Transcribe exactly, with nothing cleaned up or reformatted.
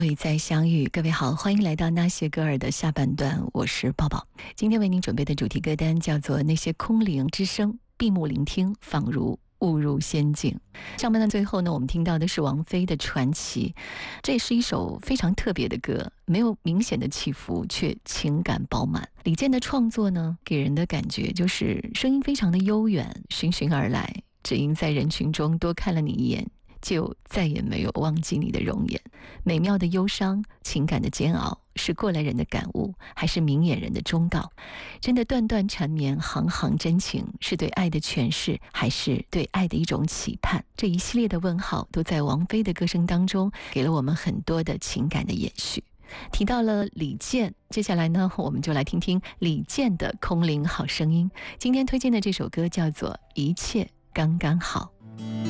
会再相遇。各位好，欢迎来到那些歌儿的下半段，我是抱抱。今天为您准备的主题歌单叫做《那些空灵之声》，闭目聆听，仿如误入仙境。上半段最后呢，我们听到的是王菲的传奇，这也是一首非常特别的歌，没有明显的起伏，却情感饱满。李健的创作呢，给人的感觉就是声音非常的悠远，循循而来，只因在人群中多看了你一眼，就再也没有忘记你的容颜。美妙的忧伤，情感的煎熬，是过来人的感悟，还是明眼人的忠告？真的段段缠绵，行行真情，是对爱的诠释，还是对爱的一种期盼？这一系列的问号都在王菲的歌声当中给了我们很多的情感的延续。提到了李健，接下来呢，我们就来听听李健的空灵好声音。今天推荐的这首歌叫做《一切刚刚好》。